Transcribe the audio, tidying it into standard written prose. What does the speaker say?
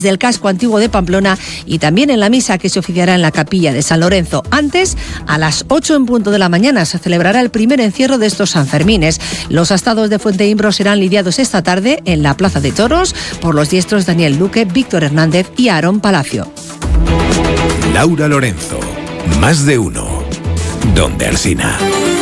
del casco antiguo de Pamplona y también en la misa que se oficiará en la capilla de San Lorenzo. Antes, a las 8 en punto de la mañana, se celebrará el primer encierro de estos Sanfermines. Los astados de Fuenteimbro serán lidiados esta tarde en la Plaza de Toros por los diestros Daniel Luque, Víctor Hernández y Aarón Palacio. Laura Lorenzo, Más de Uno, Donde Alsina.